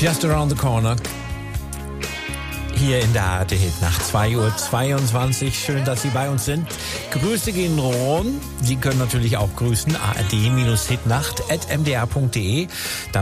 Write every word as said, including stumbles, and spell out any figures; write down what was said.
Just Around the Corner. Hier in der A R D Hitnacht, zwei Uhr zweiundzwanzig. Schön, dass Sie bei uns sind. Grüße gehen rum. Sie können natürlich auch grüßen. A R D Hitnacht at m d r punkt d e.